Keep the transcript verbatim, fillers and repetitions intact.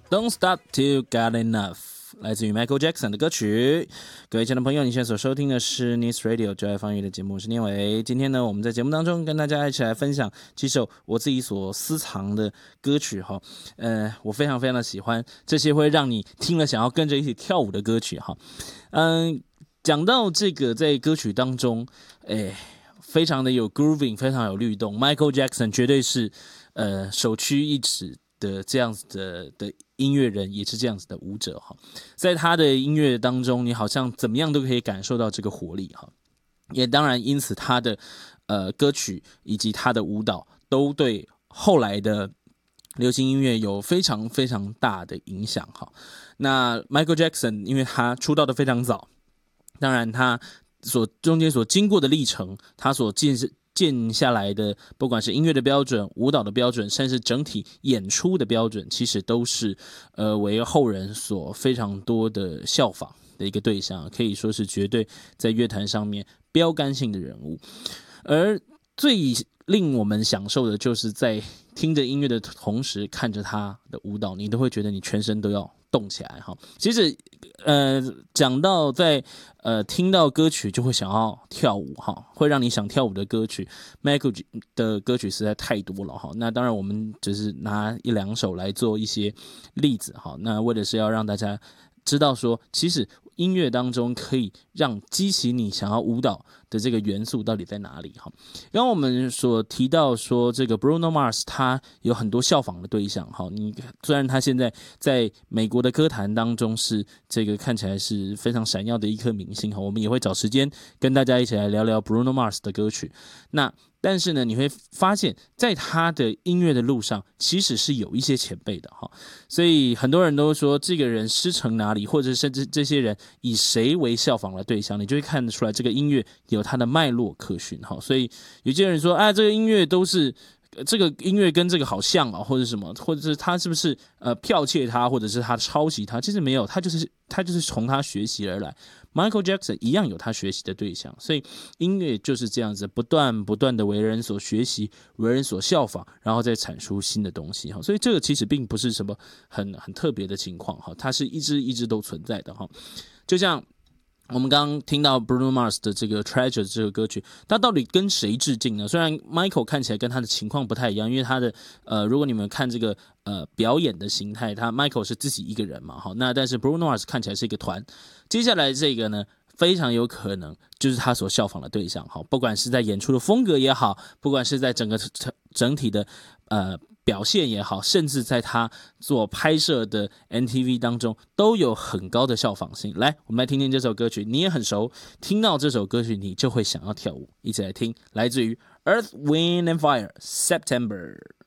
Don't Stop Till Got Enough， 来自于 Michael Jackson 的歌曲。各位亲爱的朋友，你现在所收听的是 News Radio 就爱放乐的节目，我是念伟。今天呢，我们在节目当中跟大家一起来分享几首我自己所私藏的歌曲哈。呃，我非常非常的喜欢这些会让你听了想要跟着一起跳舞的歌曲哈。嗯，讲到这个在歌曲当中，哎，非常的有 grooving， 非常有律动。Michael Jackson 绝对是呃首屈一指的这样子的的音乐人，也是这样子的舞者哈。在他的音乐当中，你好像怎么样都可以感受到这个活力哈。也当然，因此他的呃歌曲以及他的舞蹈都对后来的流行音乐有非常非常大的影响哈。那 Michael Jackson 因为他出道的非常早，当然他所中间所经过的历程，他所建建下来的，不管是音乐的标准、舞蹈的标准，甚至整体演出的标准，其实都是呃为后人所非常多的效仿的一个对象，可以说是绝对在乐坛上面标杆性的人物。而最令我们享受的就是在听着音乐的同时，看着他的舞蹈，你都会觉得你全身都要动起来哈。其实，呃，讲到在呃听到歌曲就会想要跳舞哈，会让你想跳舞的歌曲 ，Michael 的歌曲实在太多了哈。那当然，我们只是拿一两首来做一些例子哈。那为的是要让大家知道说，其实音乐当中可以让激起你想要舞蹈的这个元素到底在哪里哈？刚刚我们所提到说，这个 Bruno Mars 他有很多效仿的对象哈。你虽然他现在在美国的歌坛当中是这个看起来是非常闪耀的一颗明星哈，我们也会找时间跟大家一起来聊聊 Bruno Mars 的歌曲。那但是呢，你会发现在他的音乐的路上，其实是有一些前辈的哈。所以很多人都说这个人师承哪里，或者甚至这些人以谁为效仿的对象，你就会看得出来这个音乐有它的脉络可循哈。所以有些人说，哎，这个音乐都是这个音乐跟这个好像啊，或者什么，或者是他是不是呃剽窃他，或者是他抄袭他？其实没有，他就是他就是从他学习而来。Michael Jackson 一样有他学习的对象，所以音乐就是这样子，不断不断的为人所学习，为人所效仿，然后再产出新的东西哈。所以这个其实并不是什么很很特别的情况哈，它是一直一直都存在的哈。就像我们刚刚听到 Bruno Mars 的这个 Treasure 这个歌曲，他到底跟谁致敬呢？虽然 Michael 看起来跟他的情况不太一样，因为他的呃，如果你们看这个呃表演的形态，他 Michael 是自己一个人嘛，好，那但是 Bruno Mars 看起来是一个团。接下来这个呢，非常有可能就是他所效仿的对象，好，不管是在演出的风格也好，不管是在整个整体的呃表现也好，甚至在他做拍摄的 M T V 当中都有很高的效仿性。来，我们来听听这首歌曲，你也很熟，听到这首歌曲你就会想要跳舞，一起来听，来自于 Earth, Wind and Fire September。